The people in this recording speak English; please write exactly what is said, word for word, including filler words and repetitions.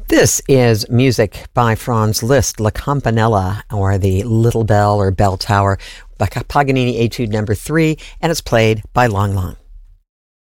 This is music by Franz Liszt, La Campanella, or the Little Bell or Bell Tower, by Paganini Etude number three, and it's played by Lang Lang.